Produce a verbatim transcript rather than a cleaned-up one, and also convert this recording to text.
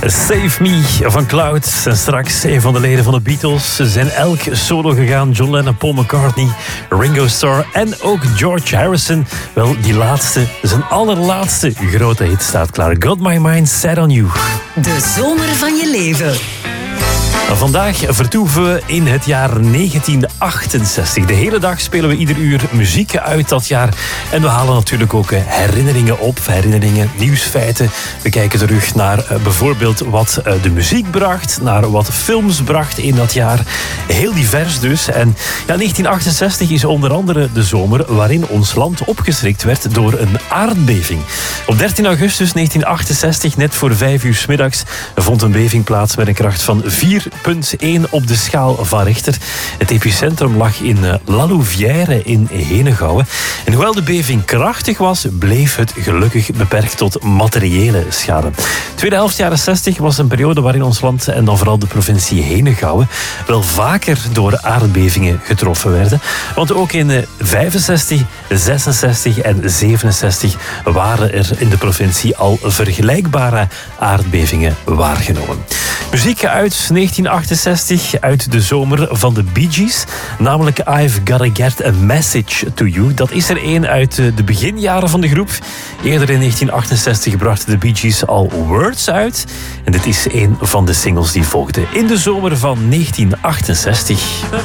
Save Me van Cloud. En straks een van de leden van de Beatles. Ze zijn elk solo gegaan. John Lennon, Paul McCartney, Ringo Starr en ook George Harrison. Wel, die laatste, zijn allerlaatste grote hit staat klaar. Got My Mind Set On You. De zomer van je leven. Vandaag vertoeven we in het jaar negentien achtenzestig. De hele dag spelen we ieder uur muziek uit dat jaar. En we halen natuurlijk ook herinneringen op. Herinneringen, nieuwsfeiten. We kijken terug naar uh, bijvoorbeeld wat uh, de muziek bracht. Naar wat films bracht in dat jaar. Heel divers dus. En ja, negentien achtenzestig is onder andere de zomer waarin ons land opgeschrikt werd door een aardbeving. Op dertien augustus negentien achtenzestig, net voor vijf uur 's middags, vond een beving plaats met een kracht van vier punt één op de schaal van Richter. Het epicentrum lag in La Louvière in Henegouwen. En hoewel de beving krachtig was, bleef het gelukkig beperkt tot materiële schade. Tweede helft jaren zestig was een periode waarin ons land, en dan vooral de provincie Henegouwen, wel vaker door aardbevingen getroffen werden. Want ook in vijfenzestig, zesenzestig en zevenenzestig waren er in de provincie al vergelijkbare aardbevingen waargenomen. Muziek uit negentien achtenzestig, uit de zomer van de Bee Gees. Namelijk I've Gotta Get a Message to You. Dat is er een uit de beginjaren van de groep. Eerder in negentien achtenzestig brachten de Bee Gees al Words uit. En dit is een van de singles die volgden in de zomer van negentien achtenzestig.